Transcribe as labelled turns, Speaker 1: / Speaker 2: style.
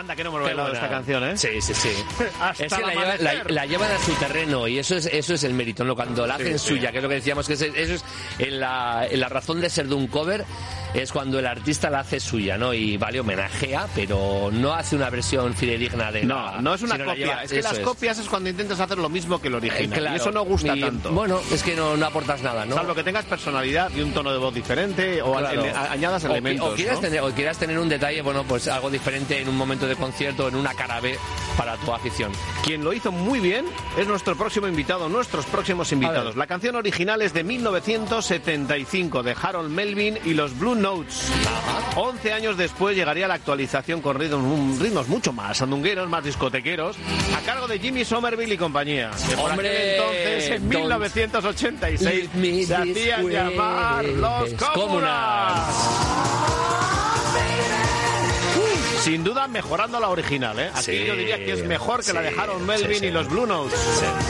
Speaker 1: Anda, que no hemos bailado esta canción, ¿eh?
Speaker 2: Sí. Es que la llevan a su terreno y eso es el mérito, ¿no? Cuando la hacen suya, que es lo que decíamos, que eso es en la razón de ser de un cover, es cuando el artista la hace suya, ¿no? Y vale, homenajea, pero no hace una versión fidedigna de...
Speaker 1: No es una copia. Es que las copias es cuando intentas hacer lo mismo que el original.
Speaker 2: Claro,
Speaker 1: y eso no gusta tanto.
Speaker 2: Bueno, es que no aportas nada, ¿no?
Speaker 1: Salvo que tengas personalidad y un tono de voz diferente o añadas elementos.
Speaker 2: O quieras tener un detalle, bueno, pues algo diferente en un momento de concierto, en una cara B para tu afición.
Speaker 1: Quien lo hizo muy bien es nuestros próximos invitados. La canción original es de 1975 de Harold Melvin y los Blue Notes. 11 años después llegaría la actualización con ritmos mucho más sandungueros, más discotequeros, a cargo de Jimmy Somerville y compañía. Que por aquel entonces, en 1986, se hacían llamar Los Comunas. Sin duda mejorando la original, ¿eh? Aquí yo diría que es mejor que la de Harold Melvin y los Blue Notes.